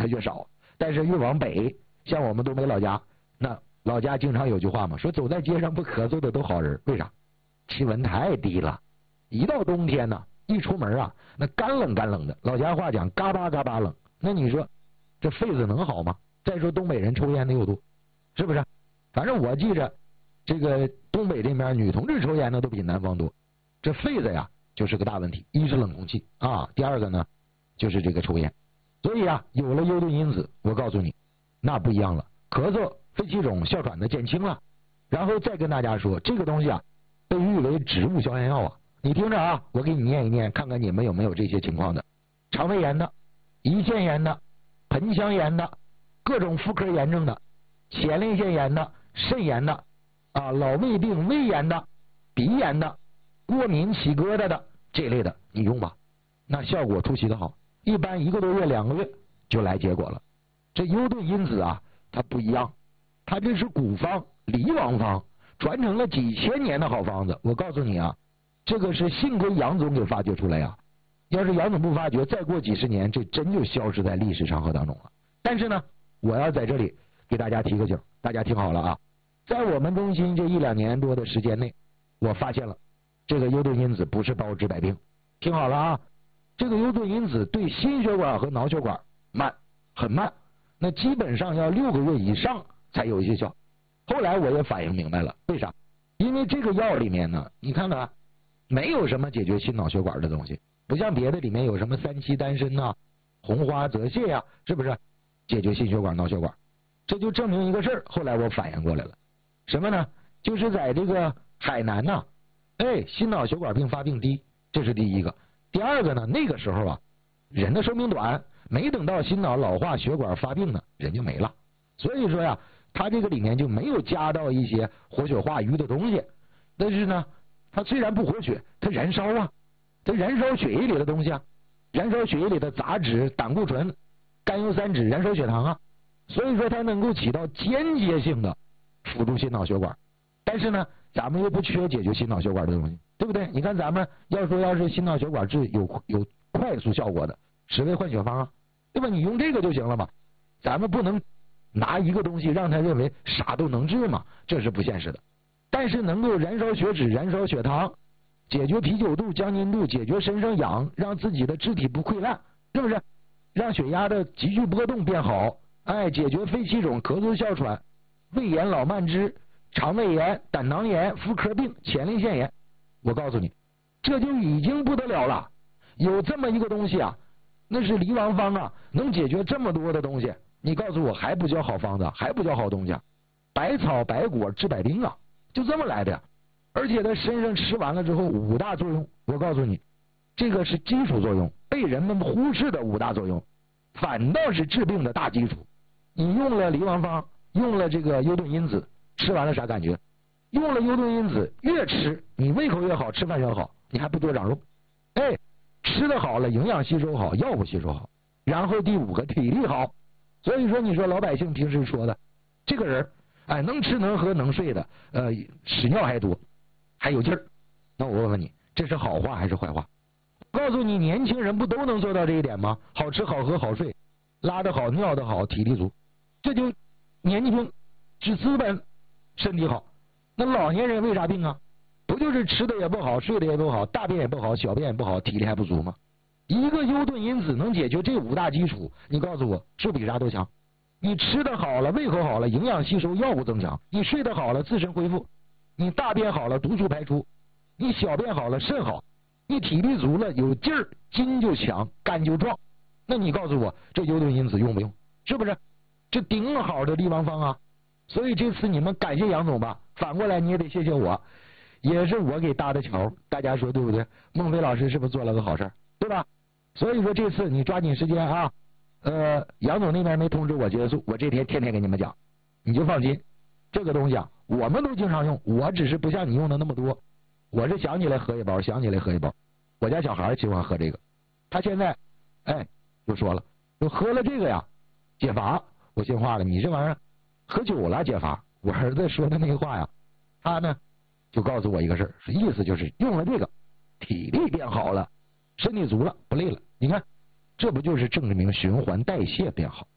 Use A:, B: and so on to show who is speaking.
A: 越少。但是越往北，像我们东北老家，那老家经常有句话嘛，说走在街上不咳嗽的都好人，为啥？气温太低了，一到冬天呢，一出门啊，那干冷干冷的，老家话讲嘎巴嘎巴冷，那你说这肺子能好吗？再说东北人抽烟的又多，是不是？反正我记着，这个东北这边女同志抽烟的都比南方多，这肺子呀就是个大问题。一是冷空气啊，第二个呢就是这个抽烟。所以啊，有了优盾因子，我告诉你，那不一样了，咳嗽、肺气肿、哮喘的减轻了。然后再跟大家说，这个东西啊，被誉为植物消炎药啊。你听着啊，我给你念一念，看看你们有没有这些情况的：肠胃炎的、胰腺炎的、盆腔炎的、各种妇科炎症的、前列腺炎的、肾炎的啊、老胃病、胃炎的、鼻炎的、过敏起疙瘩的这类的，你用吧，那效果出奇的好。一般1个多月、2个月就来结果了。这优盾因子啊，它不一样，它这是古方梨王方，传承了几千年的好方子。我告诉你啊，这个是幸亏杨总给发掘出来呀，要是杨总不发掘，再过几十年，这真就消失在历史长河当中了。但是呢，我要在这里给大家提个醒，大家听好了啊，在我们中心这1、2年多的时间内，我发现了这个优盾因子不是包治百病。听好了啊，这个优盾因子对心血管和脑血管慢，很慢，那基本上要6个月以上才有一些效。后来我也反应明白了，为啥？因为这个药里面呢，你看看没有什么解决心脑血管的东西，不像别的里面有什么3期丹参呐、红花泽泻呀，是不是解决心血管、脑血管？这就证明一个事儿，后来我反应过来了，什么呢？就是在这个海南呐，心脑血管病发病低，这是第一个。第二个呢，那个时候啊，人的寿命短，没等到心脑老化血管发病呢，人就没了。所以说呀，它这个里面就没有加到一些活血化瘀的东西。但是呢，它虽然不活血，它燃烧啊，它燃烧血液里的东西啊，燃烧血液里的杂质、胆固醇、甘油三酯，燃烧血糖啊。所以说它能够起到间接性的辅助心脑血管。但是呢，咱们又不缺解决心脑血管的东西，对不对？你看咱们要是心脑血管治有快速效果的10味换血方啊，对吧？你用这个就行了嘛。咱们不能拿一个东西让他认为啥都能治嘛，这是不现实的。但是能够燃烧血脂、燃烧血糖，解决啤酒肚、将军肚，解决身上痒，让自己的肢体不溃烂，是不是？让血压的急剧波动变好，解决肺气肿、咳嗽、哮喘、胃炎、老慢支、肠胃炎、胆囊炎、妇科病、前列腺炎。我告诉你，这就已经不得了了。有这么一个东西啊，那是梨王方啊，能解决这么多的东西。你告诉我还不叫好方子，还不叫好东西啊？百草百果治百病啊，就这么来的呀。而且它身上吃完了之后5大作用，我告诉你，这个是基础作用，被人们忽视的5大作用，反倒是治病的大基础。你用了梨王方，用了这个优盾因子，吃完了啥感觉？用了优盾因子，越吃你胃口越好，吃饭越好，你还不多长肉。吃的好了，营养吸收好，药物吸收好。然后第5个，体力好。所以说你说老百姓平时说的这个人能吃能喝能睡的，屎尿还多，还有劲儿。那我问问你，这是好话还是坏话？告诉你，年轻人不都能做到这一点吗？好吃好喝好睡，拉得好尿得好，体力足，这就年轻是资本，身体好。那老年人为啥病啊？不就是吃的也不好，睡的也不好，大便也不好，小便也不好，体力还不足吗？一个优盾因子能解决这5大基础，你告诉我是比啥都强。你吃的好了，胃口好了，营养吸收，药物增强；你睡得好了，自身恢复；你大便好了，毒素排出；你小便好了，肾好；你体力足了，有劲儿，筋就强，肝就壮。那你告诉我，这优盾因子用不用？是不是？这顶好的梨王方啊！所以这次你们感谢杨总吧，反过来你也得谢谢我，也是我给搭的桥，大家说对不对？孟非老师是不是做了个好事，对吧？所以说这次你抓紧时间啊，杨总那边没通知我结束，我这天天天给你们讲，你就放心，这个东西啊，我们都经常用，我只是不像你用的那么多，我是想起来喝一包，想起来喝一包。我家小孩喜欢喝这个，他现在就说了，就喝了这个呀解乏。我心话了，你这玩意儿喝酒了解乏？我儿子说的那个话呀，他呢就告诉我一个事儿，意思就是用了这个体力变好了，身体足了，不累了。你看这不就是证明循环代谢变好？